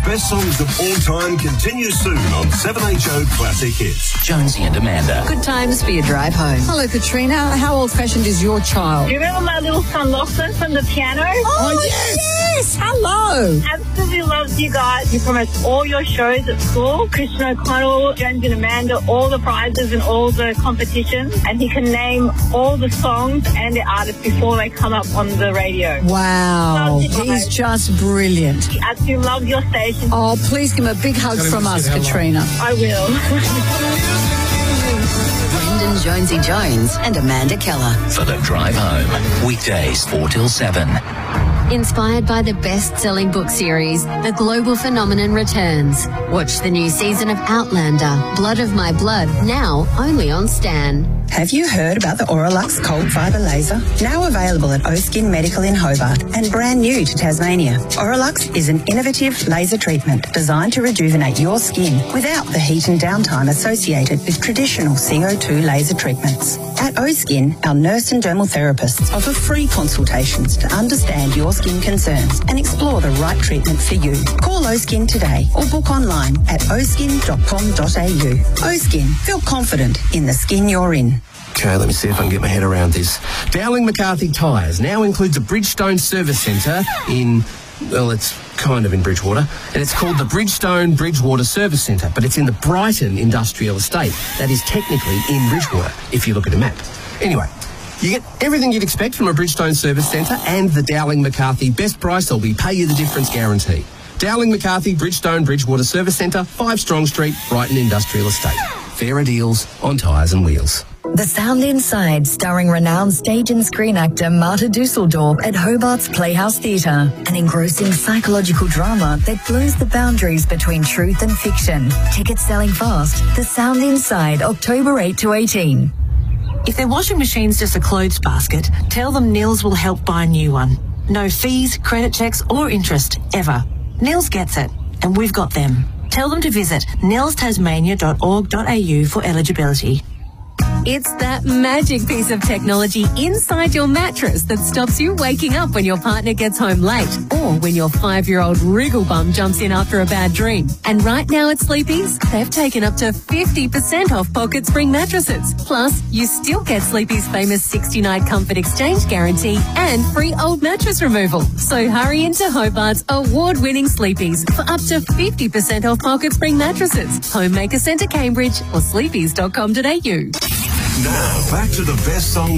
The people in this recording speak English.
best songs of all time continues soon on 7HO Classic Hits. Jonesy and Amanda. Good times for your drive home. Hello, Katrina. How old-fashioned is your child? Do you remember my little son Lachlan from the piano? Oh, yes! Hello! Absolutely loves you guys. He promotes all your shows at school. Christian O'Connell, Jonesy and Amanda, all the prizes and all the competitions. And he can name all the songs and the artists before they come up on the radio. Wow. He's just brilliant. He absolutely loves your station. Oh, please give him a big hug from us, Katrina. I will. Brendan Jonesy Jones and Amanda Keller. For the drive home. Weekdays 4 till 7. Inspired by the best-selling book series, The Global Phenomenon returns. Watch the new season of Outlander, Blood of My Blood, now only on Stan. Have you heard about the Auralux Cold Fibre Laser? Now available at Oskin Medical in Hobart and brand new to Tasmania. Auralux is an innovative laser treatment designed to rejuvenate your skin without the heat and downtime associated with traditional CO2 laser treatments. At Oskin, our nurse and dermal therapists offer free consultations to understand your skin concerns and explore the right treatment for you. Call Oskin today or book online at oskin.com.au. Oskin, feel confident in the skin you're in. Okay, let me see if I can get my head around this. Dowling McCarthy Tyres now includes a Bridgestone service centre in, well, it's kind of in Bridgewater, and it's called the Bridgestone Bridgewater Service Centre, but it's in the Brighton Industrial Estate. That is technically in Bridgewater, if you look at a map. Anyway, you get everything you'd expect from a Bridgestone service centre and the Dowling McCarthy best price or we pay you the difference guarantee. Dowling McCarthy Bridgestone Bridgewater Service Centre, 5 Strong Street, Brighton Industrial Estate. Fairer deals on tyres and wheels. The Sound Inside, starring renowned stage and screen actor Marta Dusseldorp at Hobart's Playhouse Theatre. An engrossing psychological drama that blurs the boundaries between truth and fiction. Tickets selling fast. The Sound Inside, October 8 to 18. If their washing machine's just a clothes basket, tell them Nils will help buy a new one. No fees, credit checks or interest, ever. Nils gets it, and we've got them. Tell them to visit nilstasmania.org.au for eligibility. It's that magic piece of technology inside your mattress that stops you waking up when your partner gets home late or when your 5-year-old wriggle bum jumps in after a bad dream. And right now at Sleepy's, they've taken up to 50% off Pocket Spring mattresses. Plus, you still get Sleepy's famous 60-night comfort exchange guarantee and free old mattress removal. So hurry into Hobart's award-winning Sleepy's for up to 50% off Pocket Spring mattresses. Homemaker Centre Cambridge or sleepys.com.au. Now, back to the best songs